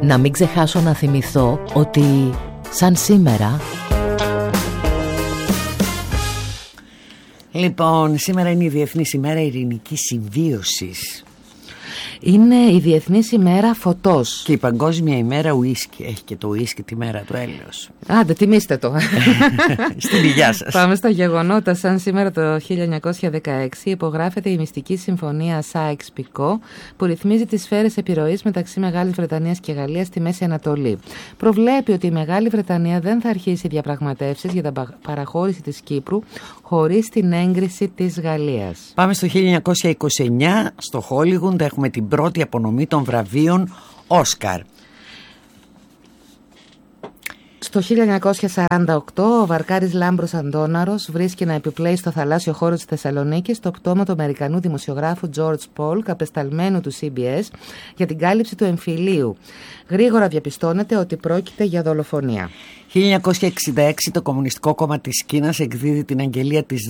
Να μην ξεχάσω να θυμηθώ ότι σαν σήμερα... Λοιπόν, σήμερα είναι η Διεθνής ημέρα ειρηνικής συμβίωσης. Είναι η Διεθνής ημέρα φωτός. Και η Παγκόσμια ημέρα ουίσκι. Έχει και το ουίσκι τη μέρα του έλεος. Άντε, τιμήστε το. Στην υγειά σας. Πάμε στα γεγονότα. Σαν σήμερα το 1916 υπογράφεται η μυστική συμφωνία Sykes-Picot που ρυθμίζει τις σφαίρες επιρροής μεταξύ Μεγάλης Βρετανίας και Γαλλίας στη Μέση Ανατολή. Προβλέπει ότι η Μεγάλη Βρετανία δεν θα αρχίσει διαπραγματεύσεις για την παραχώρηση της Κύπρου χωρίς την έγκριση της Γαλλίας. Πάμε στο 1929. Στο Χόλιγουντ έχουμε την πρώτη απονομή των βραβείων Όσκαρ. Στο 1948 ο βαρκάρης Λάμπρος Αντώναρος βρίσκει να επιπλέει στο θαλάσσιο χώρο της Θεσσαλονίκης το πτώμα του Αμερικανού δημοσιογράφου George Polk, απεσταλμένου του CBS, για την κάλυψη του εμφυλίου. Γρήγορα διαπιστώνεται ότι πρόκειται για δολοφονία. 1966 το Κομμουνιστικό Κόμμα της Κίνας εκδίδει την αγγελία της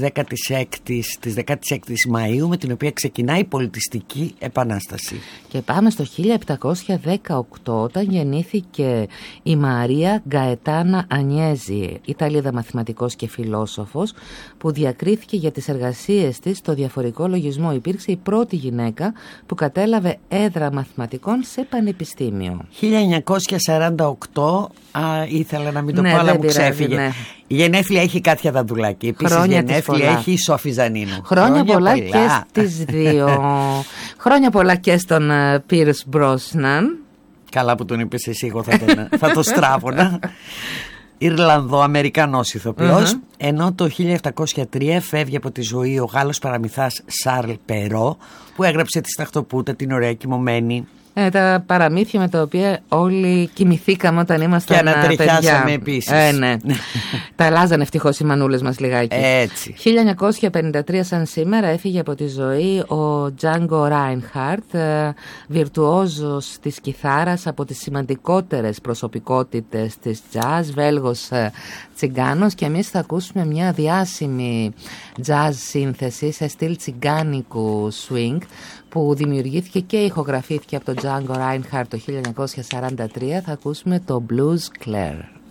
16ης Μαΐου, με την οποία ξεκινάει η πολιτιστική επανάσταση. Και πάμε στο 1718, όταν γεννήθηκε η Μαρία Γκαετάνα Ανιέζη, Ιταλίδα μαθηματικός και φιλόσοφος, που διακρίθηκε για τις εργασίες της στο διαφορικό λογισμό. Υπήρξε η πρώτη γυναίκα που κατέλαβε έδρα μαθηματικών σε πανεπιστήμιο. 1948, ήθελα να μην το πω, αλλά μου ξέφυγε. Ναι. Η γενέθλια έχει Κάτια Δαντουλάκη. Επίσης η γενέθλια έχει η Σόφη Ζανίνου. Χρόνια πολλά και στις δύο. Χρόνια πολλά και στον Πίρς Μπρόσναν. Καλά που τον είπες εσύ, εγώ θα το στράβωνα. Ιρλανδο-Αμερικανός ηθοποιός. Ενώ το 1703 φεύγει από τη ζωή ο Γάλλος παραμυθάς Σαρλ Περό, που έγραψε τη Σταχτοπούτα, την ωραία κοιμωμένη. Τα παραμύθια με τα οποία όλοι κοιμηθήκαμε όταν ήμασταν παιδιά. Και ανατριχιάσαμε επίσης. Ναι. Τα αλλάζανε ευτυχώς οι μανούλες μας λιγάκι. Έτσι. 1953 σαν σήμερα έφυγε από τη ζωή ο Τζάνγκο Ράινχαρτ, βιρτουόζος της κιθάρας, από τις σημαντικότερες προσωπικότητες της jazz, Βέλγος τσιγκάνος, και εμείς θα ακούσουμε μια διάσημη jazz σύνθεση σε στυλ τσιγκάνικου swing, που δημιουργήθηκε και ηχογραφήθηκε από τον Django Reinhardt το 1943. Θα ακούσουμε το Blues Claire.